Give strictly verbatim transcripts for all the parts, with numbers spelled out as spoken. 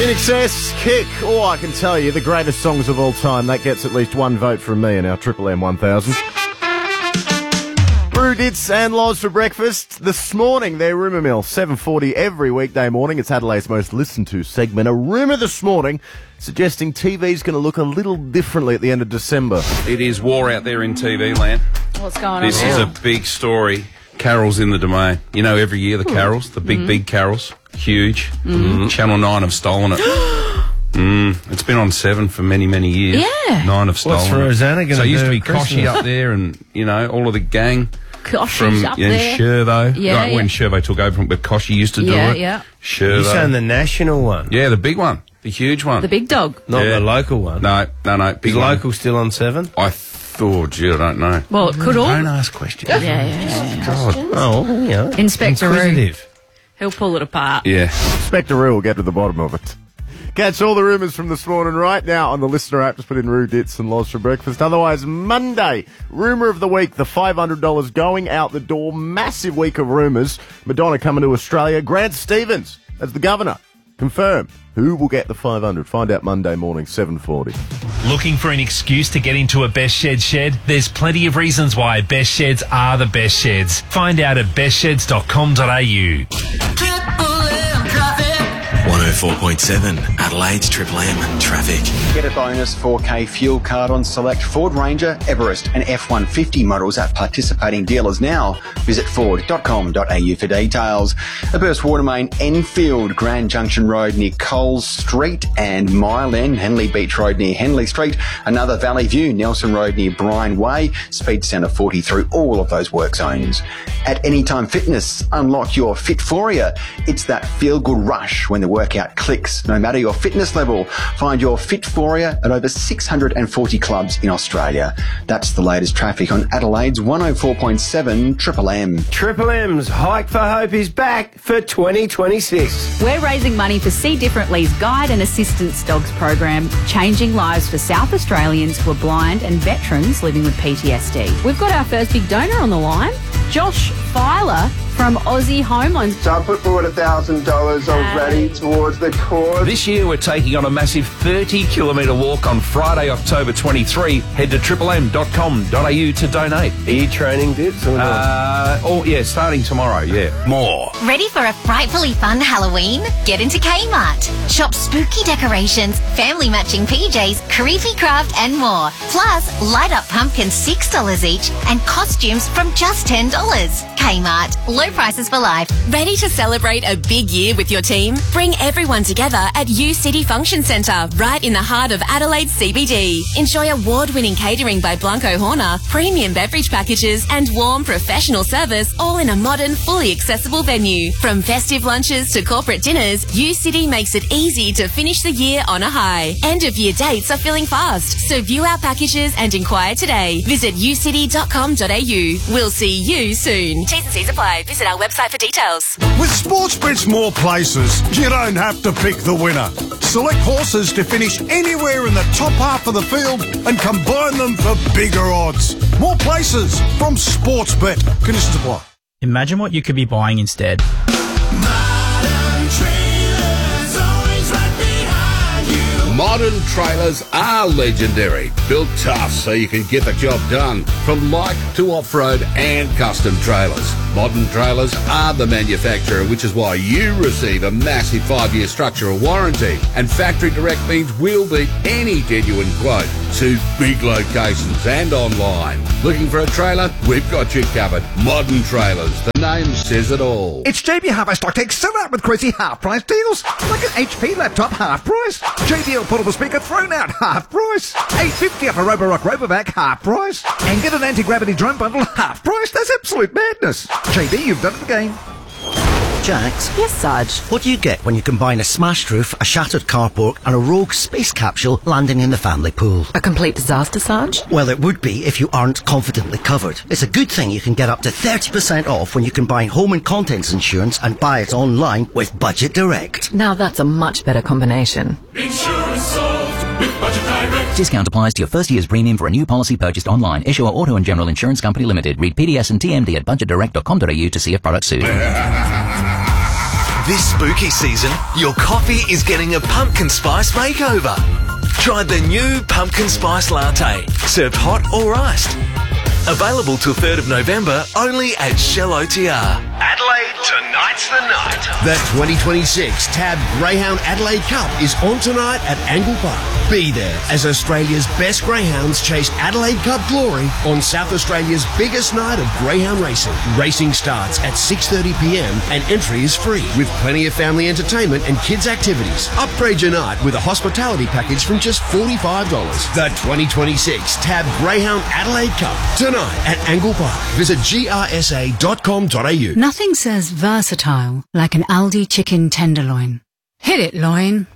In Excess, Kick. Oh, I can tell you, the greatest songs of all time. That gets at least one vote from me in our Triple M one thousand. Brew Dits and Loz for breakfast. This morning, their Rumour Mill, seven forty every weekday morning. It's Adelaide's most listened to segment. A rumour this morning suggesting T V's going to look a little differently at the end of December. It is war out there in T V land. What's going on This now? is a big story. Carols in the Domain. You know, every year the carols, the big, mm. big carols, huge. Mm. Channel nine have stolen it. mm. It's been on seven for many, many years. Yeah. Nine have stolen What's it. Rosanna going to do? So it used to be Christmas? Koshy up there and, you know, all of the gang. Koshy's from up yeah, there. Shervo. Yeah, Like yeah. when Shervo took over from, but Koshy used to Yeah, do it. yeah. Shervo. You're saying the national one, Yeah, the big one. The huge one. The big dog. not Yeah. the local one. No, no, no. Big Is one. local still on seven? I thought, gee, I don't know. Well, it could all. Don't ask questions. Yeah, yeah, yeah. yeah. God. Oh, yeah. Inspector Roo. Inquisitive. He'll pull it apart. Yeah. Inspector Roo will get to the bottom of it. Catch all the rumours from this morning right now on the listener app. Just put in Roo Dits and Loz for breakfast. Otherwise, Monday, rumour of the week, the five hundred dollars going out the door. Massive week of rumours. Madonna coming to Australia. Grant Stevens as the governor. Confirmed. Who will get the five hundred? Find out Monday morning, seven forty. Looking for an excuse to get into a Best Shed shed? There's plenty of reasons why Best Sheds are the best sheds. Find out at best sheds dot com dot a u. one oh four point seven Adelaide's Triple M traffic. Get a bonus four K fuel card on select Ford Ranger, Everest and F one fifty models at participating dealers now. Visit ford dot com dot a u for details. A burst water main, Enfield, Grand Junction Road near Coles Street and Mile End, Henley Beach Road near Henley Street. Another Valley View, Nelson Road near Bryan Way. Speed centre forty through all of those work zones. At Anytime Fitness, unlock your Fitforia. It's that feel-good rush when the workout clicks. No matter your fitness level, find your Fitforia at over six hundred forty clubs in Australia. That's the latest traffic on Adelaide's one oh four point seven Triple M. Triple M's Hike for Hope is back for twenty twenty-six. We're raising money for See Differently's Guide and Assistance Dogs program, changing lives for South Australians who are blind and veterans living with P T S D. We've got our first big donor on the line, Josh Filer from Aussie Home Loans. So I put forward one thousand dollars already towards the cause. This year we're taking on a massive thirty kilometre walk on Friday, October twenty-third. Head to triple m dot com dot a u to donate. Are you training Dits or not? Uh, oh, yeah, starting tomorrow, yeah. More. Ready for a frightfully fun Halloween? Get into Kmart. Shop spooky decorations, family matching P Js, creepy craft and more. Plus, light up pumpkins six dollars each and costumes from just ten dollars. Kmart. Low prices for life. Ready to celebrate a big year with your team? Bring everyone together at U City Function Centre, right in the heart of Adelaide C B D. Enjoy award-winning catering by Blanco Horner, premium beverage packages and warm professional service, all in a modern, fully accessible venue. From festive lunches to corporate dinners, U City makes it easy to finish the year on a high. End-of-year dates are filling fast, so view our packages and inquire today. Visit u city dot com dot a u. We'll see you soon. T's and C's apply. Visit our website for details. With Sportsbet's more places, you don't have to pick the winner. Select horses to finish anywhere in the top half of the field and combine them for bigger odds. More places from Sportsbet. Conditions apply. Imagine what you could be buying instead. Modern trailers are legendary, built tough so you can get the job done, from light to off-road and custom trailers. Modern trailers are the manufacturer, which is why you receive a massive five-year structural warranty. And factory direct means we'll beat any genuine quote to big locations and online. Looking for a trailer? We've got you covered. Modern Trailers. The name says it all. It's J B Hi-Fi Stock Take still out with crazy half-price deals. Like an H P laptop half-price. J B L portable speaker thrown out half-price. eight fifty off a Roborock Robovac half-price. And get an anti-gravity drone bundle half-price. That's absolute madness. J B, you've done it again. Jax? Yes, Sarge? What do you get when you combine a smashed roof, a shattered carport and a rogue space capsule landing in the family pool? A complete disaster, Sarge? Well, it would be if you aren't confidently covered. It's a good thing you can get up to thirty percent off when you combine home and contents insurance and buy it online with Budget Direct. Now that's a much better combination. Insurance solved with Budget Direct. Discount applies to your first year's premium for a new policy purchased online. Issuer Auto and General Insurance Company Limited. Read P D S and T M D at budget direct dot com dot a u to see if products suit. This spooky season, your coffee is getting a pumpkin spice makeover. Try the new pumpkin spice latte, served hot or iced. Available till third of November, only at Shell O T R. Adelaide, tonight's the night. The twenty twenty-six Tab Greyhound Adelaide Cup is on tonight at Angle Park. Be there as Australia's best greyhounds chase Adelaide Cup glory on South Australia's biggest night of greyhound racing. Racing starts at six thirty p m and entry is free, with plenty of family entertainment and kids' activities. Upgrade your night with a hospitality package from just forty-five dollars. The twenty twenty-six Tab Greyhound Adelaide Cup, tonight at Angle Park. Visit g r s a dot com dot a u. Nothing says versatile like an Aldi chicken tenderloin. Hit it, loin.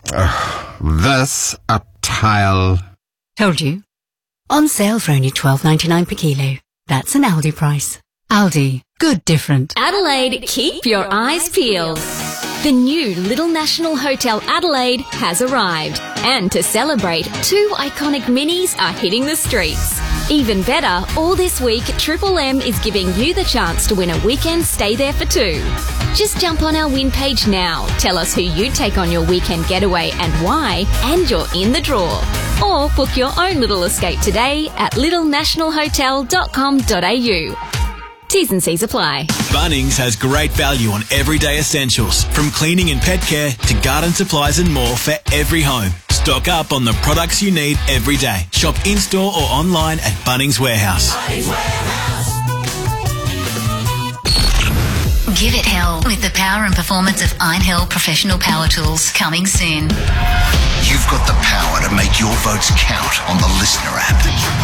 Versatile. Told you. On sale for only twelve ninety-nine per kilo. That's an Aldi price. Aldi. Good different. Adelaide, keep your eyes peeled. The new Little National Hotel Adelaide has arrived. And to celebrate, two iconic minis are hitting the streets. Even better, all this week, Triple M is giving you the chance to win a weekend stay there for two. Just jump on our win page now, tell us who you take on your weekend getaway and why, and you're in the draw. Or book your own little escape today at little national hotel dot com dot a u. T's and C's apply. Bunnings has great value on everyday essentials, from cleaning and pet care to garden supplies and more for every home. Stock up on the products you need every day. Shop in-store or online at Bunnings Warehouse. Bunnings Warehouse. Give it hell with the power and performance of Einhell Professional Power Tools. Coming soon. You've got the power to make your votes count on the Listener app.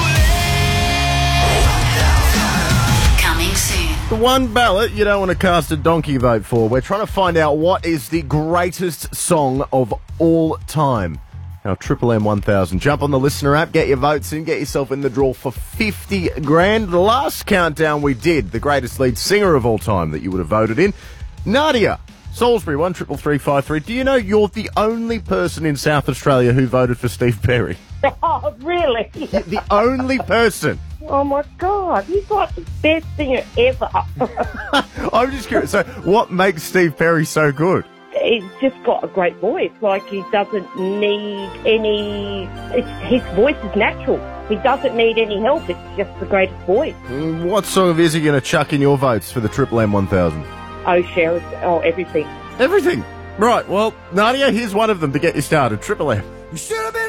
Coming soon. The one ballot you don't want to cast a donkey vote for. We're trying to find out what is the greatest song of all time. Now, Triple M one thousand. Jump on the Listener app, get your votes in, get yourself in the draw for fifty grand. The last countdown we did, the greatest lead singer of all time that you would have voted in, Nadia, Salisbury, one triple three five three. Do you know you're the only person in South Australia who voted for Steve Perry? Oh, really? The only person. Oh, my God. He's like the best singer ever. I'm just curious. So what makes Steve Perry so good? He's just got a great voice. Like, he doesn't need any... It's, his voice is natural. He doesn't need any help. It's just the greatest voice. Mm, What song of his are you going to chuck in your votes for the Triple M one thousand? Oh, Cheryl. Oh, everything. Everything. Right, well, Nadia, here's one of them to get you started. Triple M. You should have been